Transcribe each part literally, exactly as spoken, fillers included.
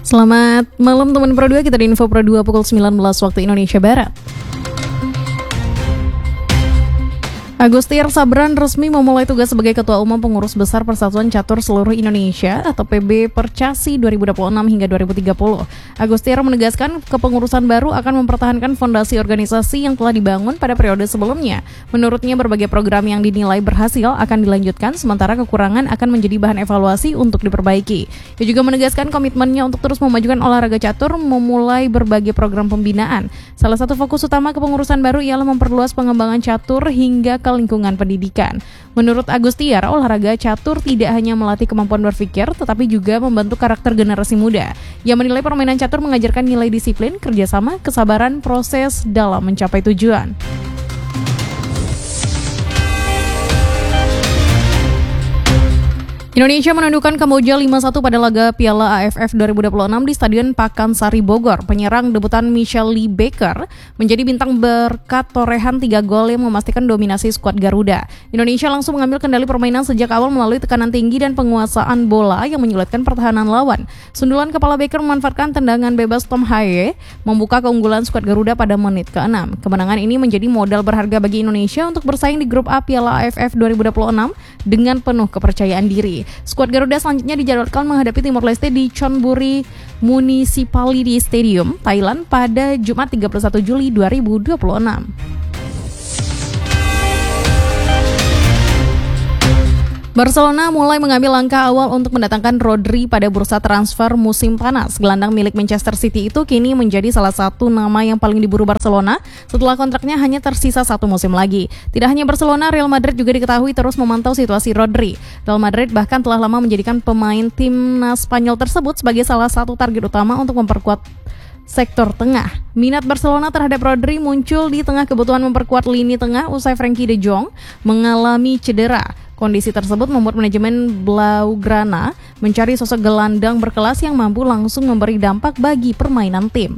Selamat malam teman Pro dua, kita di Info Pro dua pukul sembilan belas waktu Indonesia Barat. Agustiar Sabran resmi memulai tugas sebagai Ketua Umum Pengurus Besar Persatuan Catur Seluruh Indonesia atau P B Percasi dua ribu dua puluh enam hingga dua ribu tiga puluh. Agustiar menegaskan kepengurusan baru akan mempertahankan fondasi organisasi yang telah dibangun pada periode sebelumnya. Menurutnya berbagai program yang dinilai berhasil akan dilanjutkan, sementara kekurangan akan menjadi bahan evaluasi untuk diperbaiki. Ia juga menegaskan komitmennya untuk terus memajukan olahraga catur, memulai berbagai program pembinaan. Salah satu fokus utama kepengurusan baru ialah memperluas pengembangan catur hingga ke lingkungan pendidikan. Menurut Agustiar, olahraga catur tidak hanya melatih kemampuan berpikir, tetapi juga membentuk karakter generasi muda. Ia menilai permainan catur mengajarkan nilai disiplin, kerjasama, kesabaran, proses dalam mencapai tujuan. Indonesia menundukkan Kamboja lima satu pada laga Piala A F F dua ribu dua puluh enam di Stadion Pakansari Bogor. Penyerang debutan Michelle Lee Baker menjadi bintang berkat torehan tiga gol yang memastikan dominasi skuad Garuda. Indonesia langsung mengambil kendali permainan sejak awal melalui tekanan tinggi dan penguasaan bola yang menyulitkan pertahanan lawan. Sundulan kepala Baker memanfaatkan tendangan bebas Tom Haye membuka keunggulan skuad Garuda pada menit keenam. Kemenangan ini menjadi modal berharga bagi Indonesia untuk bersaing di grup A Piala A F F dua ribu dua puluh enam dengan penuh kepercayaan diri. Skuad Garuda selanjutnya dijadwalkan menghadapi Timor Leste di Chonburi Municipality Stadium, Thailand pada Jumat tiga puluh satu Juli dua ribu dua puluh enam. Barcelona mulai mengambil langkah awal untuk mendatangkan Rodri pada bursa transfer musim panas. Gelandang milik Manchester City itu kini menjadi salah satu nama yang paling diburu Barcelona setelah kontraknya hanya tersisa satu musim lagi. Tidak hanya Barcelona, Real Madrid juga diketahui terus memantau situasi Rodri. Real Madrid bahkan telah lama menjadikan pemain timnas Spanyol tersebut sebagai salah satu target utama untuk memperkuat sektor tengah. Minat Barcelona terhadap Rodri muncul di tengah kebutuhan memperkuat lini tengah usai Frenkie de Jong mengalami cedera. Kondisi tersebut membuat manajemen Blaugrana mencari sosok gelandang berkelas yang mampu langsung memberi dampak bagi permainan tim.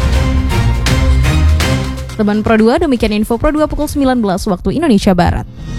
Teman Pro dua, demikian info Pro dua pukul sembilan belas waktu Indonesia Barat.